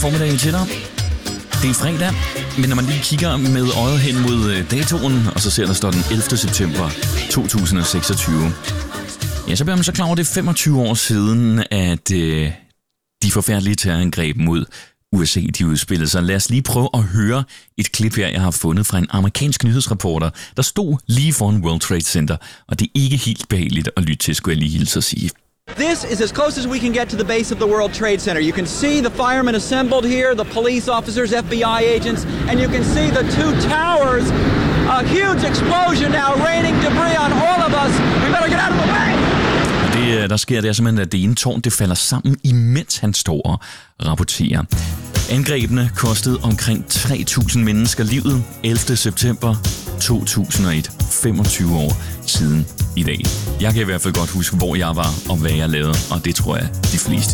formiddag til dig. Det er fredag, men når man lige kigger med øjet hen mod datoen, og så ser der står den 11. september 2026, ja, så bliver man så klar over, det er 25 år siden, at de forfærdelige terrorangreb mod USA, de udspillede sig. Lad os lige prøve at høre et klip her, jeg har fundet fra en amerikansk nyhedsreporter, der stod lige foran World Trade Center, og det er ikke helt behageligt at lytte til, skulle jeg lige hilse at sige. This is as close as we can get to the base of the World Trade Center. You can see the firemen assembled here, the police officers, FBI agents, and you can see the two towers. A huge explosion now, raining debris on all of us. We better get out of the way! Det, der sker, det er simpelthen, at det ene tårn det falder sammen, imens han står og rapporterer. Angrebene kostede omkring 3.000 mennesker livet 11. september 2001. 25 år siden i dag. Jeg kan i hvert fald godt huske, hvor jeg var og hvad jeg lavede, og det tror jeg, de fleste